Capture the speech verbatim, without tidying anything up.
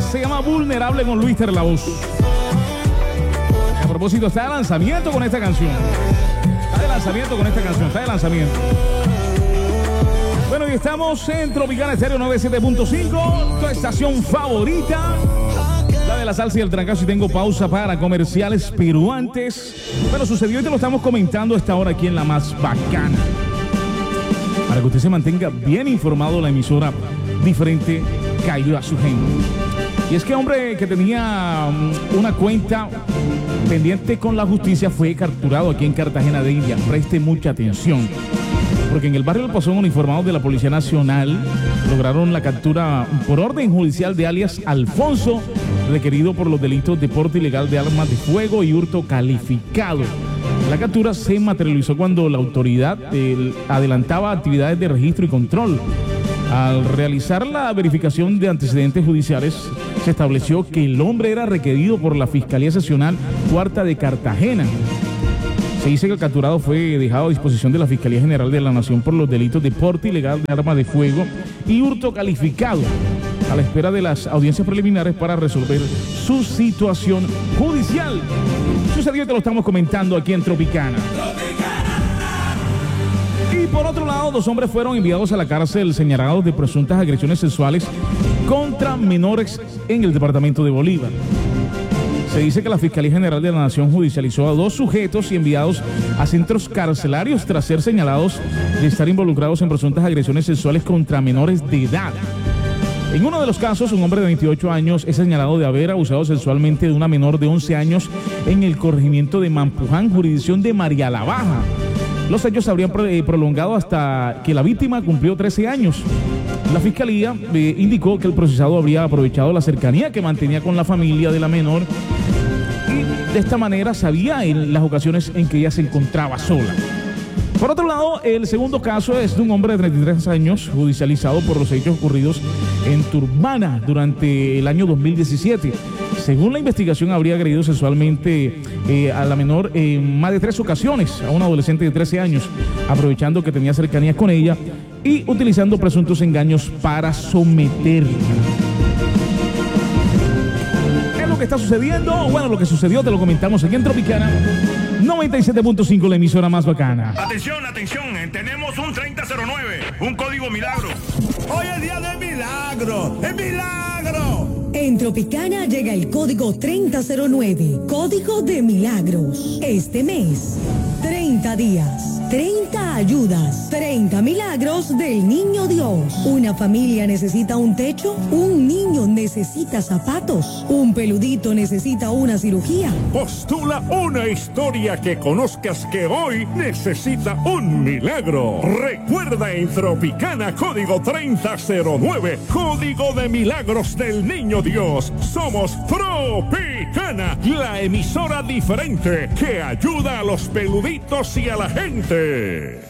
se llama Vulnerable con Luis La Voz. A propósito, está de lanzamiento con esta canción. Está de lanzamiento con esta canción, está de lanzamiento. Bueno, y estamos en Tropicana Estéreo noventa y siete punto cinco, tu estación favorita, la de la salsa y el trancazo. Y tengo pausa para comerciales, pero antes, bueno, sucedió y te lo estamos comentando a esta hora aquí en La Más Bacana. Para que usted se mantenga bien informado, la emisora diferente cayó a su gente. Y es que hombre que tenía una cuenta pendiente con la justicia fue capturado aquí en Cartagena de Indias. Preste mucha atención, porque en el barrio del Pozón, uniformados de la Policía Nacional lograron la captura por orden judicial de alias Alfonso, requerido por los delitos de porte ilegal de armas de fuego y hurto calificado. La captura se materializó cuando la autoridad eh, adelantaba actividades de registro y control. Al realizar la verificación de antecedentes judiciales, se estableció que el hombre era requerido por la Fiscalía Seccional Cuarta de Cartagena. Se dice que el capturado fue dejado a disposición de la Fiscalía General de la Nación por los delitos de porte ilegal de armas de fuego y hurto calificado, a la espera de las audiencias preliminares para resolver su situación judicial. Sucedió, te lo estamos comentando aquí en Tropicana. Y por otro lado, dos hombres fueron enviados a la cárcel señalados de presuntas agresiones sexuales contra menores en el departamento de Bolívar. Se dice que la Fiscalía General de la Nación judicializó a dos sujetos y enviados a centros carcelarios tras ser señalados de estar involucrados en presuntas agresiones sexuales contra menores de edad. En uno de los casos, un hombre de veintiocho años es señalado de haber abusado sexualmente de una menor de once años en el corregimiento de Mampuján, jurisdicción de María la Baja. Los hechos se habrían prolongado hasta que la víctima cumplió trece años. La Fiscalía eh, indicó que el procesado habría aprovechado la cercanía que mantenía con la familia de la menor y de esta manera sabía en las ocasiones en que ella se encontraba sola. Por otro lado, el segundo caso es de un hombre de treinta y tres años judicializado por los hechos ocurridos en Turbana durante el año dos mil diecisiete. Según la investigación, habría agredido sexualmente eh, a la menor en más de tres ocasiones, a una adolescente de trece años, aprovechando que tenía cercanías con ella y utilizando presuntos engaños para someterla. ¿Qué es lo que está sucediendo? Bueno, lo que sucedió te lo comentamos aquí en Tropicana noventa y siete punto cinco, la emisora más bacana. Atención, atención, tenemos un treinta cero nueve, un código milagro. Hoy es día de milagro, ¡es milagro! En Tropicana llega el código treinta cero nueve, código de milagros. Este mes, treinta días, treinta ayudas, treinta milagros del Niño Dios. Una familia necesita un techo, un niño necesita zapatos, un peludito necesita una cirugía. Postula una historia que conozcas que hoy necesita un milagro. Recuerda, en Tropicana, código treinta cero nueve, código de milagros del Niño Dios. Somos Tropicana, la emisora diferente que ayuda a los peluditos y a la gente.